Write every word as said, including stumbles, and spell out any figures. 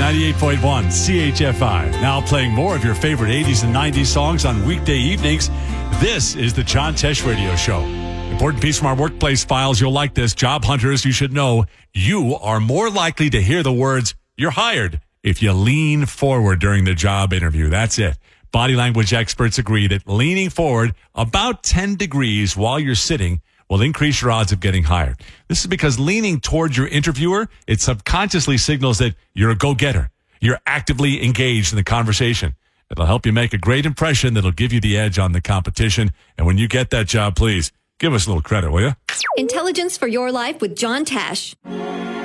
ninety-eight point one C H F I. Now playing more of your favorite eighties and nineties songs on weekday evenings. This is the John Tesh Radio Show. Important piece from our workplace files. You'll like this. Job hunters, you should know you are more likely to hear the words, "You're hired," if you lean forward during the job interview. That's it. Body language experts agree that leaning forward about ten degrees while you're sitting will increase your odds of getting hired. This is because leaning towards your interviewer, it subconsciously signals that you're a go-getter. You're actively engaged in the conversation. It'll help you make a great impression that'll give you the edge on the competition. And when you get that job, please give us a little credit, will you? Intelligence for your life with John Tesh.